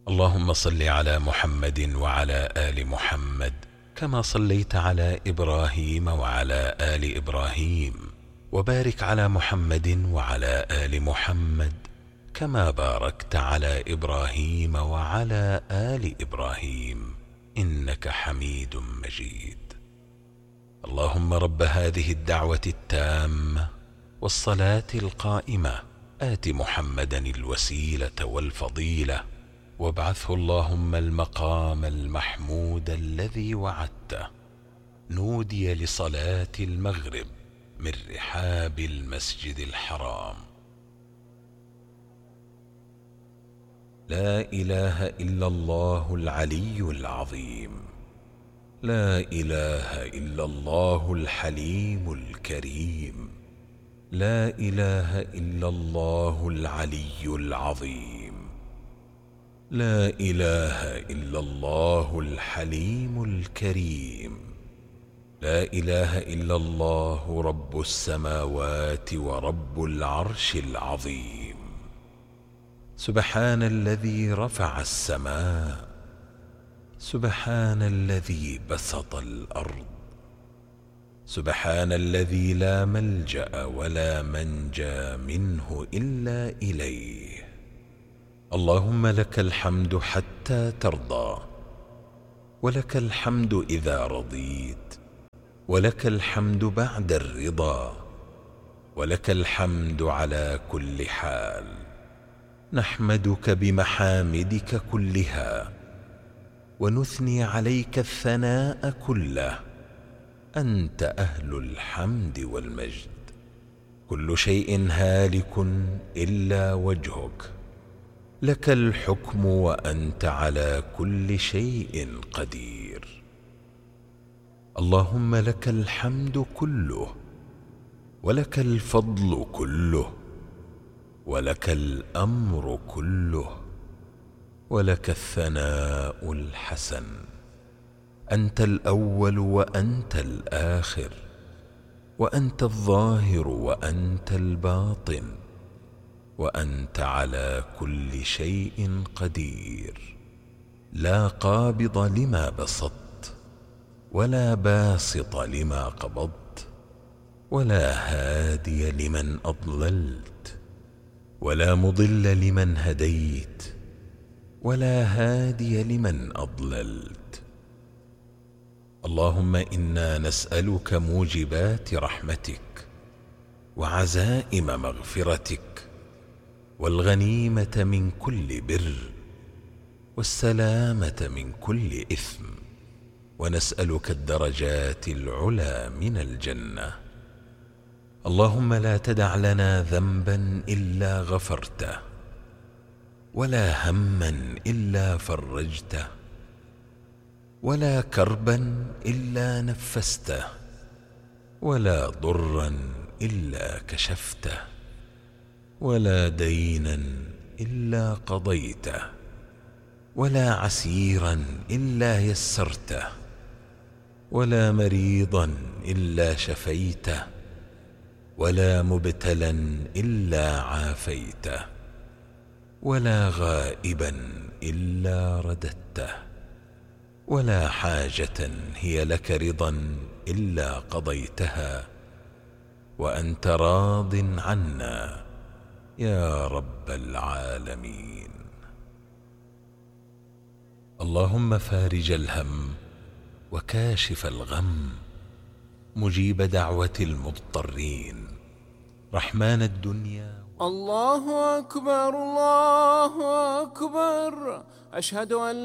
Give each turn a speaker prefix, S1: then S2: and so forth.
S1: اللهم صل على محمد وعلى آل محمد كما صليت على إبراهيم وعلى آل إبراهيم، وبارك على محمد وعلى آل محمد كما باركت على إبراهيم وعلى آل إبراهيم إنك حميد مجيد. اللهم رب هذه الدعوة التامة والصلاة القائمة آت محمدا الوسيلة والفضيلة وابعثه اللهم المقام المحمود الذي وعدته. نودي لصلاة المغرب من رحاب المسجد الحرام. لا إله إلا الله العلي العظيم، لا إله إلا الله الحليم الكريم، لا إله إلا الله العلي العظيم، لا إله إلا الله الحليم الكريم، لا إله إلا الله رب السماوات ورب العرش العظيم. سبحان الذي رفع السماء، سبحان الذي بسط الأرض، سبحان الذي لا ملجأ ولا منجى منه إلا إليه. اللهم لك الحمد حتى ترضى، ولك الحمد إذا رضيت، ولك الحمد بعد الرضا، ولك الحمد على كل حال. نحمدك بمحامدك كلها ونثني عليك الثناء كله. أنت أهل الحمد والمجد. كل شيء هالك إلا وجهك، لك الحكم وأنت على كل شيء قدير. اللهم لك الحمد كله، ولك الفضل كله، ولك الأمر كله، ولك الثناء الحسن. أنت الأول وأنت الآخر، وأنت الظاهر وأنت الباطن، وأنت على كل شيء قدير. لا قابض لما بسطت، ولا باسط لما قبضت، ولا هادي لمن أضللت، ولا مضل لمن هديت، ولا هادي لمن أضللت. اللهم إنا نسألك موجبات رحمتك، وعزائم مغفرتك، والغنيمة من كل بر، والسلامة من كل إثم، ونسألك الدرجات العلى من الجنة. اللهم لا تدع لنا ذنبا إلا غفرته، ولا هما إلا فرجته، ولا كربا إلا نفسته، ولا ضرا إلا كشفته، ولا دينا إلا قضيته، ولا عسيرا إلا يسرته، ولا مريضا إلا شفيته، ولا مبتلا إلا عافيته، ولا غائبا إلا رددته، ولا حاجة هي لك رضا إلا قضيتها، وأنت راض عنا يا رب العالمين. اللهم فارج الهم وكاشف الغم، مجيب دعوة المضطرين، رحمن الدنيا.
S2: الله أكبر، الله أكبر. أشهد أن